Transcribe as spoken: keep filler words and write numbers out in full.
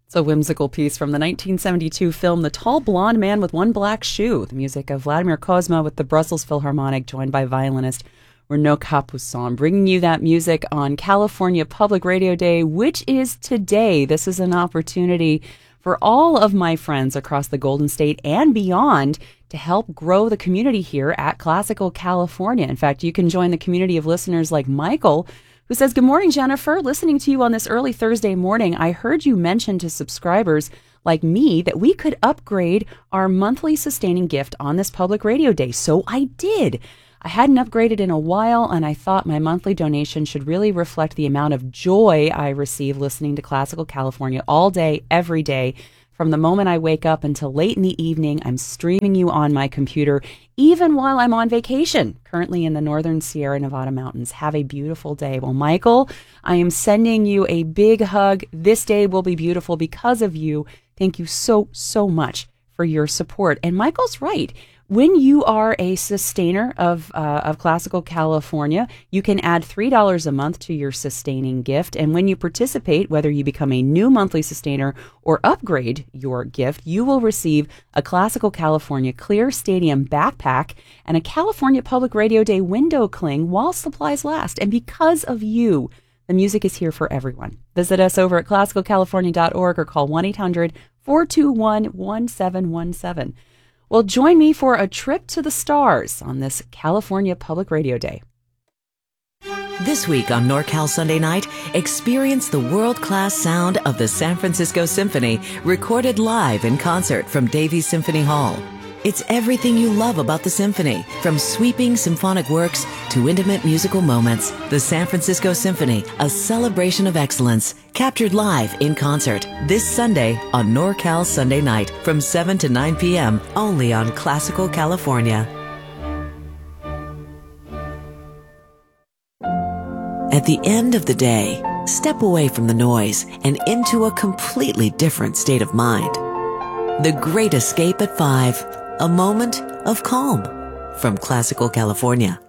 It's a whimsical piece from the nineteen seventy-two film The Tall Blonde Man with One Black Shoe, the music of Vladimir Cosma with the Brussels Philharmonic, joined by violinist Renaud Capuçon, bringing you that music on California Public Radio Day, which is today. This is an opportunity for all of my friends across the Golden State and beyond to help grow the community here at Classical California. In fact, you can join the community of listeners like Michael, who says, "Good morning, Jennifer. Listening to you on this early Thursday morning, I heard you mention to subscribers like me that we could upgrade our monthly sustaining gift on this Public Radio Day. So I did. I hadn't upgraded in a while, and I thought my monthly donation should really reflect the amount of joy I receive listening to Classical California all day, every day. From the moment I wake up until late in the evening, I'm streaming you on my computer, even while I'm on vacation, currently in the northern Sierra Nevada mountains. Have a beautiful day." Well, Michael, I am sending you a big hug. This day will be beautiful because of you. Thank you so, so much for your support. And Michael's right. When you are a sustainer of uh, of Classical California, you can add three dollars a month to your sustaining gift. And when you participate, whether you become a new monthly sustainer or upgrade your gift, you will receive a Classical California Clear Stadium backpack and a California Public Radio Day window cling while supplies last. And because of you, the music is here for everyone. Visit us over at classical california dot org or call one eight hundred, four two one, one seven one seven. Well, join me for a trip to the stars on this California Public Radio Day. This week on NorCal Sunday Night, experience the world-class sound of the San Francisco Symphony, recorded live in concert from Davies Symphony Hall. It's everything you love about the symphony, from sweeping symphonic works to intimate musical moments. The San Francisco Symphony, a celebration of excellence, captured live in concert this Sunday on NorCal Sunday Night from seven to nine p.m. only on Classical California. At the end of the day, step away from the noise and into a completely different state of mind. The Great Escape at five. A moment of calm from Classical California.